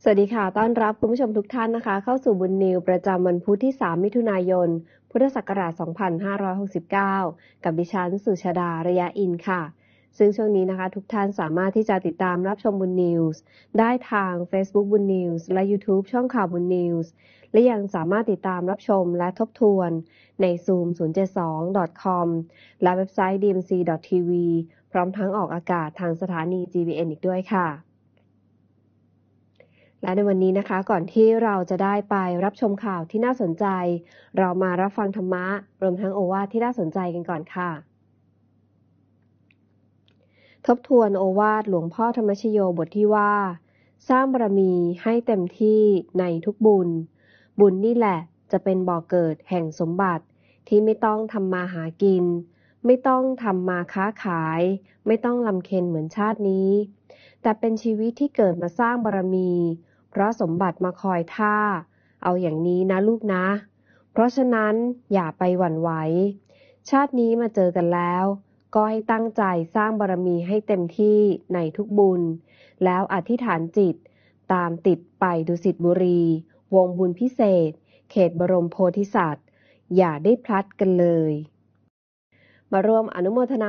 สวัสดีค่ะต้อนรับคุณผู้ชมทุกท่านนะคะเข้าสู่บุญนิวประจำวันพุธที่ 3 มิถุนายน พุทธศักราช 2569 กับดิฉันสุชาดา ระยะอินค่ะ ซึ่งช่วงนี้นะคะทุกท่านสามารถที่จะติดตามรับชมบุญนิวส์ได้ทาง Facebook บุญนิวส์และ YouTube ช่องข่าวบุญนิวส์และยังสามารถติดตามรับชมและทบทวนใน zoom072.com และเว็บไซต์ dmc.tv พร้อมทั้งออกอากาศทางสถานี GBN อีกด้วยค่ะและในวันนี้นะคะก่อนที่เราจะได้ไปรับชมข่าวที่น่าสนใจเรามารับฟังธรรมะรวมทั้งโอวาทที่น่าสนใจกันก่อนค่ะทบทวนโอวาทหลวงพ่อธรรมชโยบทที่ว่าสร้างบารมีให้เต็มที่ในทุกบุญบุญนี่แหละจะเป็นบ่อเกิดแห่งสมบัติที่ไม่ต้องทำมาหากินไม่ต้องทำมาค้าขายไม่ต้องลำเค็ญเหมือนชาตินี้แต่เป็นชีวิตที่เกิดมาสร้างบารมีเพราะสมบัติมาคอยท่าเอาอย่างนี้นะลูกนะเพราะฉะนั้นอย่าไปหวั่นไหวชาตินี้มาเจอกันแล้วก็ให้ตั้งใจสร้างบารมีให้เต็มที่ในทุกบุญแล้วอธิษฐานจิตตามติดไปดุสิตบุรีวงบุญพิเศษเขตบรมโพธิสัตว์อย่าได้พลัดกันเลยมาร่วมอนุโมทนา